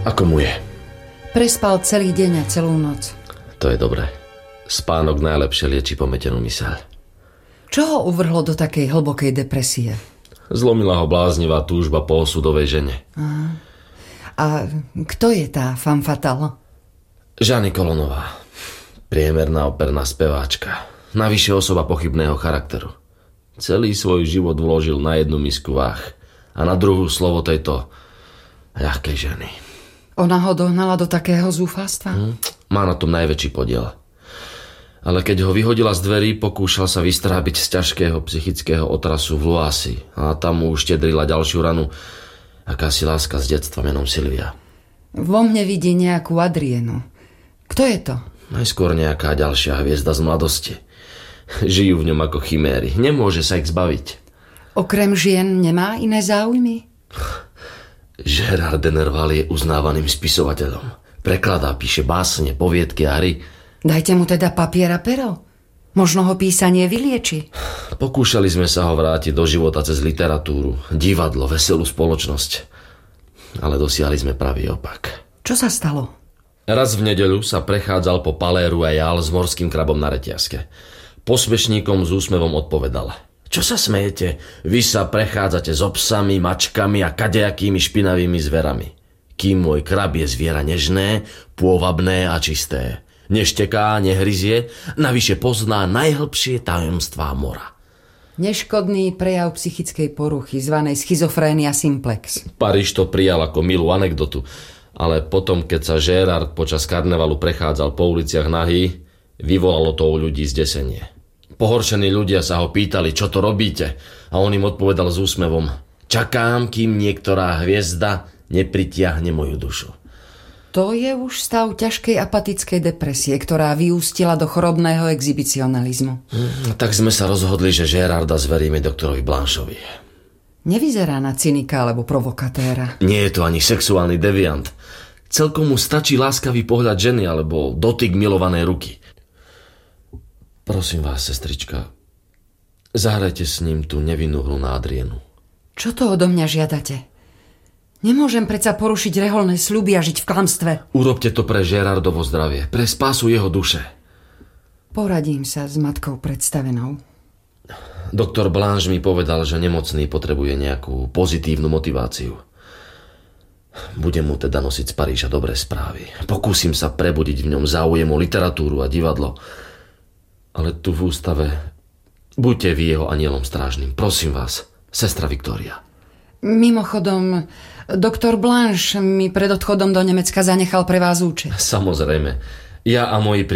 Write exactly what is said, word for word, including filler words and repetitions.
Ako mu je? Prespal celý deň a celú noc. To je dobré. Spánok najlepšie lieči pometenú myseľ. Čo ho uvrhlo do takej hlbokej depresie? Zlomila ho bláznivá túžba po osudovej žene. Aha. A kto je tá femme fatale? Žany Kolonová. Priemerná operná speváčka. Navyše osoba pochybného charakteru. Celý svoj život vložil na jednu misku váh a na druhú slovo tejto ľahkej ženy. Ona ho dohnala do takého zúfalstva? Hm, má na tom najväčší podiel. Ale keď ho vyhodila z dverí, pokúšal sa vystrábiť z ťažkého psychického otrasu v Luasi a tam mu uštedrila ďalšiu ranu akási láska z detstva menom Silvia. Vo mne vidí nejakú Adrienu. Kto je to? Najskôr nejaká ďalšia hviezda z mladosti. Žijú v ňom ako chiméry. Nemôže sa ich zbaviť. Okrem žien nemá iné záujmy? Gérard de Nerval je uznávaným spisovateľom. Prekladá, píše básne, poviedky a hry. Dajte mu teda papier a pero. Možno ho písanie vylieči. Pokúšali sme sa ho vrátiť do života cez literatúru, divadlo, veselú spoločnosť. Ale dosiahli sme pravý opak. Čo sa stalo? Raz v nedeľu sa prechádzal po Palais Royal s morským krabom na reťazke. Posmešníkom s úsmevom odpovedal: Čo sa smejete? Vy sa prechádzate s obsami, mačkami a kadejakými špinavými zverami. Kým môj krab je zviera nežné, pôvabné a čisté. Nešteká, nehryzie, navyše pozná najhlbšie tajomstvá mora. Neškodný prejav psychickej poruchy, zvanej schizofrénia simplex. Paríž to prijal ako milú anekdotu, ale potom, keď sa Gérard počas karnevalu prechádzal po uliciach nahý, vyvolalo to u ľudí zdesenie. Pohoršení ľudia sa ho pýtali, čo to robíte, a on im odpovedal s úsmevom: Čakám, kým niektorá hviezda nepritiahne moju dušu. To je už stav ťažkej apatickej depresie, ktorá vyústila do chorobného exhibicionalizmu. Hmm, tak sme sa rozhodli, že Gérarda zveríme doktorovi Blanchovi. Nevyzerá na cynika alebo provokatéra. Nie je to ani sexuálny deviant. Celkom mu stačí láskavý pohľad ženy alebo dotyk milovanej ruky. Prosím vás, sestrička, zahrajte s ním tú nevinnú hru na Adrienu. Čo to odo mňa žiadate? Nemôžem predsa porušiť reholné sľuby a žiť v klamstve. Urobte to pre Gérardovo zdravie, pre spásu jeho duše. Poradím sa s matkou predstavenou. Doktor Blanche mi povedal, že nemocný potrebuje nejakú pozitívnu motiváciu. Budem mu teda nosiť z Paríža dobré správy. Pokúsim sa prebudiť v ňom záujem o literatúru a divadlo. Ale tu v ústave buďte vy jeho anielom strážnym. Prosím vás, sestra Viktória. Mimochodom, doktor Blanche mi pred odchodom do Nemecka zanechal pre vás účet. Samozrejme. Ja a moji